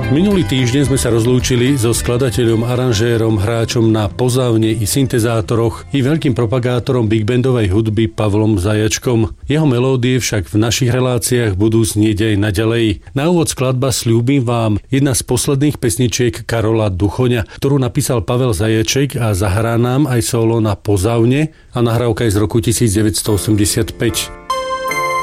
Minulý týždeň sme sa rozlúčili so skladateľom, aranžérom, hráčom na pozávne i syntezátoroch i veľkým propagátorom big bandovej hudby Pavlom Zajačkom. Jeho melódie však v našich reláciách budú znieť aj naďalej. Na úvod skladba Sľúbim vám, jedna z posledných pesničiek Karola Duchoňa, ktorú napísal Pavel Zajaček a zahrá nám aj solo na pozávne a nahrávka je z roku 1985.